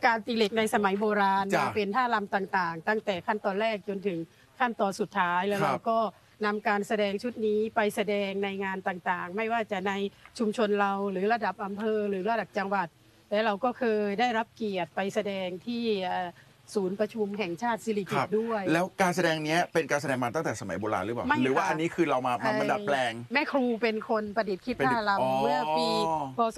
การตีเหล็กในสมัยโบราณมาเป็นท่ารำต่างๆตั้งแต่ขั้นตอนแรกจนถึงขั้นตอนสุดท้ายแล้วเราก็นำการแสดงชุดนี้ไปแสดงในงานต่างๆไม่ว่าจะในชุมชนเราหรือระดับอำเภอหรือระดับจังหวัดและเราก็เคยได้รับเกียรติไปแสดงที่ศูนย์ประชุมแห่งชาติสิริกิติ์ด้วยแล้วการแสดงนี้เป็นการแสดงมาตั้งแต่สมัยโบราณหรือเปล่าหรือว่าอันนี้คือเรามาดัดแปลงแม่ครูเป็นคนประดิษฐ์คิดท่ารำเมื่อปีพศ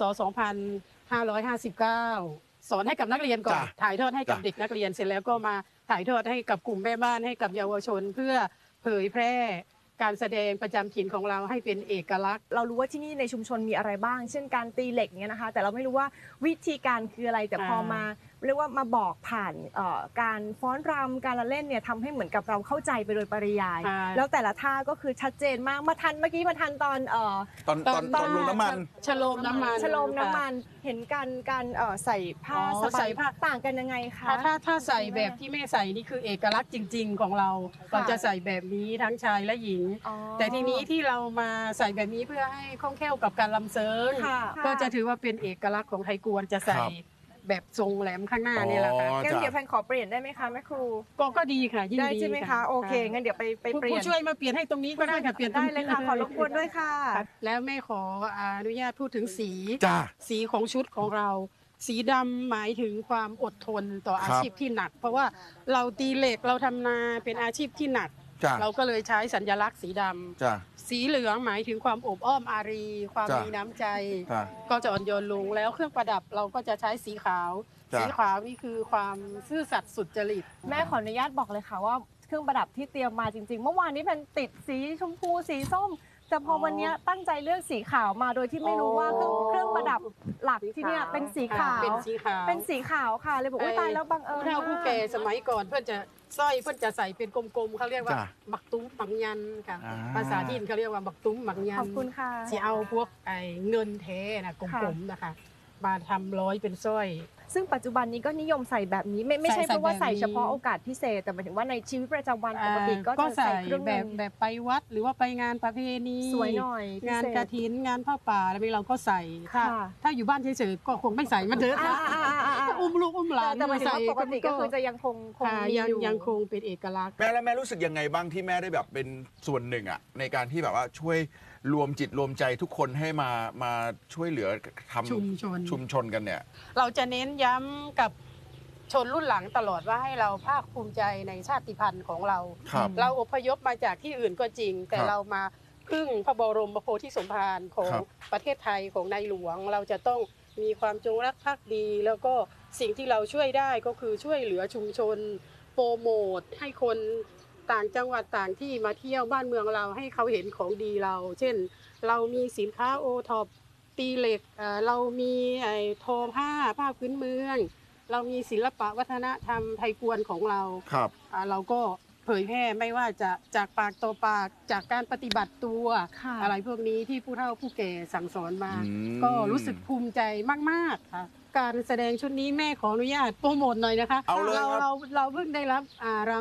2559สอนให้กับนักเรียนก่อนถ่ายทอดให้กับเด็กนักเรียนเสร็จแล้วก็มาถ่ายทอดให้กับกลุ่มแม่บ้านให้กับเยาวชนเพื่อเผยแพร่การแสดงประจำถิ่นของเราให้เป็นเอกลักษณ์เรารู้ว่าที่นี่ในชุมชนมีอะไรบ้างเช่นการตีเหล็กเนี่ยนะคะแต่เราไม่รู้ว่าวิธีการคืออะไรแต่พอมาเรียกว่ามาบอกผ่านการฟ้อนรำการละเล่นเนี่ยทำให้เหมือนกับเราเข้าใจไปโดยปริยายแล้วแต่ละท่าก็คือชัดเจนมากเมื่อกี้มาทันตอนลงน้ำมันฉโลมน้ำมันเห็นการใส่ผ้าสบายต่างกันยังไงคะถ้าใส่แบบที่แม่ใส่นี่คือเอกลักษณ์จริงๆของเราจะใส่แบบนี้ทั้งชายและหญิงแต่ทีนี้ที่เรามาใส่แบบนี้เพื่อให้คล่องแคล่วกับการลำเซิงก็จะถือว่าเป็นเอกลักษณ์ของไทยกวนจะใส่แบบทรงแหลมข้างหน้านี่แหละค่ะงั้นเดี๋ยวแพนขอเปลี่ยนได้ไหมคะแม่ครูก็ดีค่ะยิ่งดีได้ใช่ไหมคะโอเคงั้นเดี๋ยวไปเปลี่ยนผู้ช่วยมาเปลี่ยนให้ตรงนี้ก็ได้ค่ะเปลี่ยนได้เลยค่ะขอรบกวนด้วยค่ะแล้วแม่ขออนุญาตพูดถึงสีของชุดของเราสีดำหมายถึงความอดทนต่ออาชีพที่หนักเพราะว่าเราตีเหล็กเราทำนาเป็นอาชีพที่หนักเราก็เลยใช้สัญลักษณ์สีดำสีเหลืองหมายถึงความอบอ้อมอารีความมีน้ำใจก็จะอ่อนโยนลงแล้วเครื่องประดับเราก็จะใช้สีขาวนี่คือความซื่อสัตย์สุจริตแม่ขออนุญาตบอกเลยค่ะว่าเครื่องประดับที่เตรียมมาจริงๆเมื่อวานนี้แพนติดสีชมพูสีส้มแต่พอวันนี้ตั้งใจเลือกสีขาวมาโดยที่ไม่รู้ว่าเครื่องประดับหลักที่เนี่ยเป็นสีขาวค่ะเลยบอกว่าตายแล้วบังเอิญเราผู้แก่สมัยก่อนเพื่อนจะสร้อยเพื่อนจะใส่เป็นกลมๆเขาเรียกว่าบักตุ้มบักยันค่ะภาษาถิ่นเขาเรียกว่าบักตุ้มบักยันขอบคุณค่ะที่เอาพวกเงินแท้นะกลมๆนะคะมาทำร้อยเป็นสร้อยซึ่งปัจจุบันนี้ก็นิยมใส่แบบนี้ไม่ใช่เพราะว่าใส่เฉพาะโอกาสพิเศษแต่หมายถึงว่าในชีวิตประจำวันปกติก็จะใส่เครื่องแบบไปวัดหรือว่าไปงานประเพณีสวยหน่อยงานกฐินงานผ้าป่าอะไรเราก็ใส่ถ้าอยู่บ้านเฉยๆก็คงไม่ใส่มันเถอะอุ้มลูกอุ้มหลานแต่หมายถึงว่าปกติก็คือจะยังคงยังคงเป็นเอกลักษณ์แม่รู้สึกยังไงบ้างที่แม่ได้แบบเป็นส่วนหนึ่งอ่ะในการที่แบบว่าช่วยรวมจิตรวมใจทุกคนให้มาช่วยเหลือทำชุมชนกันเนี่ยเราจะเน้นย้ำกับชนรุ่นหลังตลอดว่าให้เราภาคภูมิใจในชาติพันธุ์ของเราเราอพยพมาจากที่อื่นก็จริงแต่เรามาพึ่งพระบรมโพธิสมภารของประเทศไทยของในหลวงเราจะต้องมีความจงรักภักดีแล้วก็สิ่งที่เราช่วยได้ก็คือช่วยเหลือชุมชนโปรโมทให้คนต่างจังหวัดต่างที่มาเที่ยวบ้านเมืองเราให้เขาเห็นของดีเราเช่นเรามีสินค้าโอท็อปตีเหล็กเรามีทอผ้าพื้นเมืองเรามีศิลปะวัฒนธรรมไทยกวนของเราเราก็เผยแพร่ไม่ว่าจะจากปากต่อปากจากการปฏิบัติตัวอะไรพวกนี้ที่ผู้เฒ่าผู้แก่สั่งสอนมาก็รู้สึกภูมิใจมากๆค่ะการแสดงชุดนี้แม่ขออนุญาตโปรโมทหน่อยนะคะเราเพิ่งได้รับราง